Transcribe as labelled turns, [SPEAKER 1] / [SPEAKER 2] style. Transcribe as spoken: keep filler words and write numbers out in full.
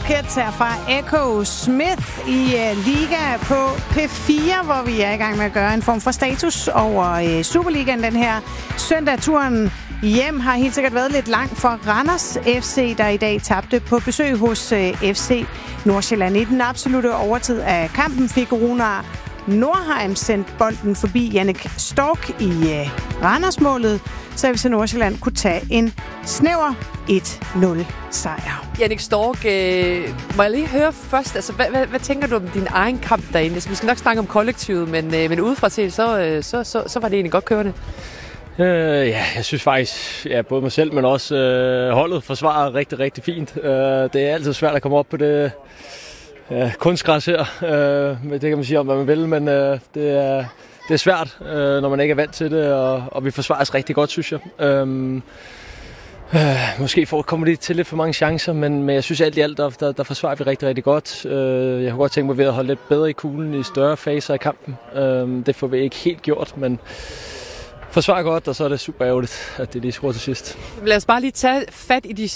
[SPEAKER 1] Kids her fra Echo Smith i uh, Liga på P fire, hvor vi er i gang med at gøre en form for status over uh, Superligaen den her søndag. Turen hjem har helt sikkert været lidt lang for Randers F C, der i dag tabte på besøg hos uh, F C Nordsjælland. I den absolutte overtid af kampen fik Runar Nordheim sendt bolden forbi Jannik Stork i uh, Randersmålet, så F C Nordsjælland kunne tage en snæver et nul sejr.
[SPEAKER 2] Jannik Stork, øh, må jeg lige høre først, altså, hvad, hvad, hvad tænker du om din egen kamp derinde? Altså, vi skal nok snakke om kollektivet, men, øh, men udefra set, så, øh, så, så, så var det egentlig godt kørende.
[SPEAKER 3] Øh, ja, jeg synes faktisk, ja, både mig selv, men også øh, holdet forsvarer rigtig, rigtig fint. Øh, det er altid svært at komme op på det øh, kunstgræs her. Øh, det kan man sige om, hvad man vil, men øh, det, er, det er svært, øh, når man ikke er vant til det, og, og vi forsvarer os rigtig godt, synes jeg. Øh, øh, måske får, kommer det til lidt for mange chancer, men, men jeg synes alt i alt, der, der, der forsvarer vi rigtig, rigtig godt. Øh, jeg kunne godt tænke mig ved at holde lidt bedre i kuglen i større faser i kampen. Øh, det får vi ikke helt gjort, men forsvarer godt, og så er det super ærgerligt, at det lige skruer til sidst.
[SPEAKER 2] Lad os bare lige tage fat i de